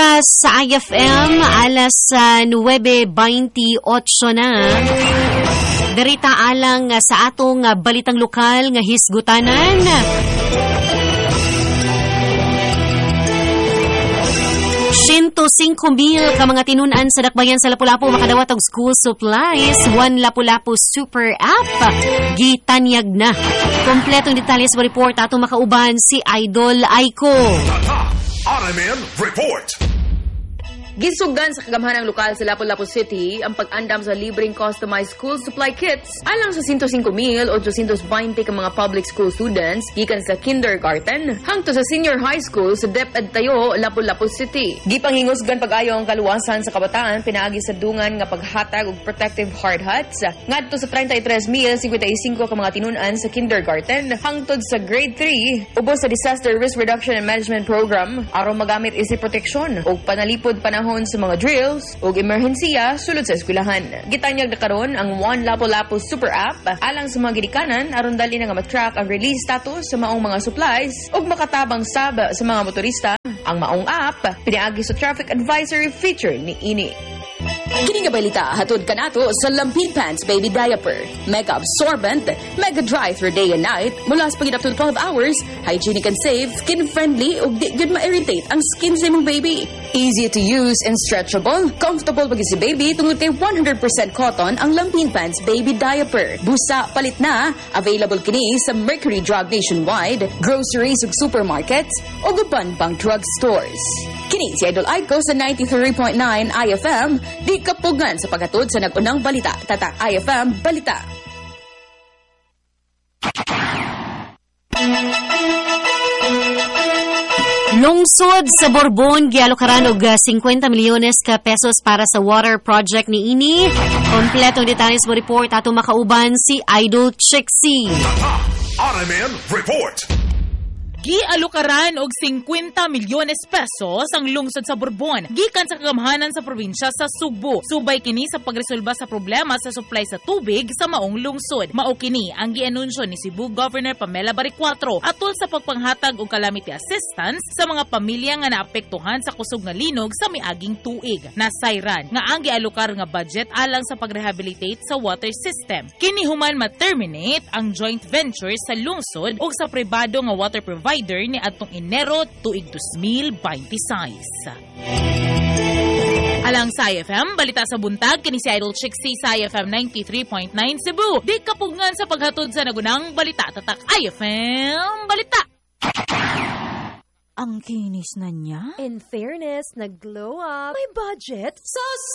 Oras sa IFM, alas 9:28 na. Darita alang sa atong balitang lokal nga hisgutanan. $105,000 ka mga tinunan sa dakbayan sa Lapu-Lapu makadawat og school supplies. One Lapu-Lapu Super App gitanyag na. Kompletong detalye sa report ato makauban si Idol Aiko. RMN Report. Gisugdan sa kagamhanang lokal sa Lapu-Lapu City ang pag-andam sa libreng customized school supply kits alang sa 105,820 ka mga public school students gikan sa kindergarten hangtod sa senior high school sa DepEd Tayo, Lapu-Lapu City. Gipanghingusgan pag-ayo ang kaluwasan sa kabataan pinaagi sa dungan nga paghatag og protective hard hats ngadto sa 33,055 ka mga tinunan sa kindergarten hangtod sa grade 3 ubos sa Disaster Risk Reduction and Management Program aron magamit isip proteksyon ug panalipod panahon sa mga drills ug emerhensiya sulod sa eskwelahan. Gitanyag na karon ang One Lapu-Lapu Super App alang sa mga gidikanan aron dali na nga matrack ang release status sa maong mga supplies ug makatabang sab sa mga motorista. Ang maong app pinaagi sa traffic advisory feature ni ini. Kini nga balita hatod kanato sa Lampin Pants Baby Diaper. Mega absorbent, mega dry through day and night, mula sa pagid up to 12 hours, hygienic and safe, skin-friendly, ug di good ma-irritate ang skin sa imong baby. Easy to use and stretchable, comfortable pagid si baby tungod kay 100% cotton ang Lampin Pants Baby Diaper. Busa palit na, available kini sa Mercury Drug nationwide, groceries ug supermarkets, ug uban pang drugstores. Kini si Idol Aiko sa 93.9 IFM, di kapugan sa paghatod sa nagunang balita. Tatak IFM Balita. Lungsod sa Borbon gialokaran og 50 milyones ka pesos para sa water project ni ini. Kompletong detalye sa report ato makauban si Idol Chixie. RMN Report. Gialukaran og 50 milyones pesos ang lungsod sa Borbon gikan sa kagamhanan sa probinsya sa Sugbo. Subay kini sa pagresolba sa problema sa supply sa tubig sa maong lungsod. Mao kini ang gianunsyo ni Cebu Governor Pamela Baricuatro atol sa pagpanghatag og calamity assistance sa mga pamilya nga naapektuhan sa kusog nga linog sa miaging tuig. Nasayran nga ang gialukar nga budget alang sa pagrehabilitate sa water system. Kini human ma-terminate ang joint venture sa lungsod ug sa pribado nga water provider ni atong Enero tuig 2026. Alang sa IFM, balita sa buntag, kini si Idol Chixie sa IFM 93.9 Cebu. Di kapugngan sa paghatod sa nagunang balita. Tatak IFM Balita. Ang kinis na niya. In fairness, nag-glow up. May budget.